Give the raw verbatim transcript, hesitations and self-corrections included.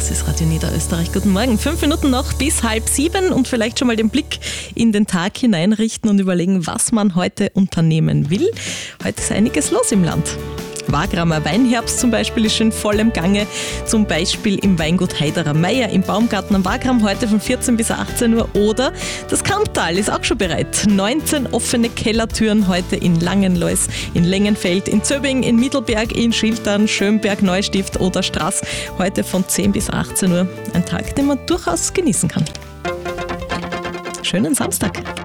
Das ist Radio Niederösterreich. Guten Morgen. Fünf Minuten noch bis halb sieben und vielleicht schon mal den Blick in den Tag hineinrichten und überlegen, was man heute unternehmen will. Heute ist einiges los im Land. Wagramer Weinherbst zum Beispiel ist schon voll im Gange. Zum Beispiel im Weingut Heiderer Meier im Baumgarten am Wagram heute von vierzehn bis achtzehn Uhr. Oder das Kamptal ist auch schon bereit. neunzehn offene Kellertüren heute in Langenlois, in Lengenfeld, in Zöbing, in Mittelberg, in Schiltern, Schönberg, Neustift oder Straß. Heute von zehn bis achtzehn Uhr. Ein Tag, den man durchaus genießen kann. Schönen Samstag.